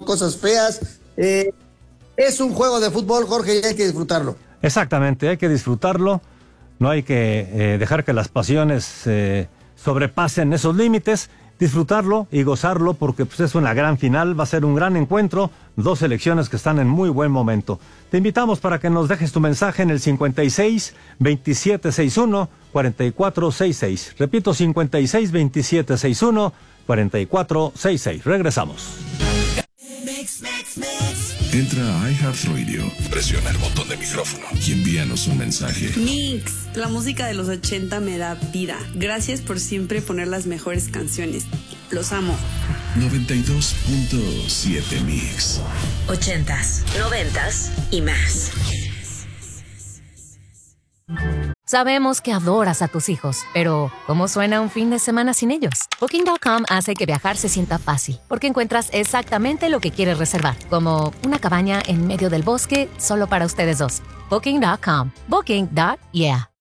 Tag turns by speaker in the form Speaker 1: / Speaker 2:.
Speaker 1: cosas feas. Es un juego de fútbol, Jorge, y hay que disfrutarlo.
Speaker 2: Exactamente, hay que disfrutarlo. No hay que dejar que las pasiones sobrepasen esos límites. Disfrutarlo y gozarlo porque pues, es una gran final, va a ser un gran encuentro, dos selecciones que están en muy buen momento. Te invitamos para que nos dejes tu mensaje en el 56-2761-4466. Repito, 56-2761-4466. Regresamos.
Speaker 3: Entra a iHeartRadio, presiona el botón de micrófono y envíanos un mensaje.
Speaker 4: Mix, la música de los 80 me da vida. Gracias por siempre poner las mejores canciones. Los amo.
Speaker 3: 92.7 Mix.
Speaker 5: 80s, 90s y más.
Speaker 6: Sabemos que adoras a tus hijos, pero ¿cómo suena un fin de semana sin ellos? Booking.com hace que viajar se sienta fácil, porque encuentras exactamente lo que quieres reservar, como una cabaña en medio del bosque solo para ustedes dos. Booking.com. Booking.yeah.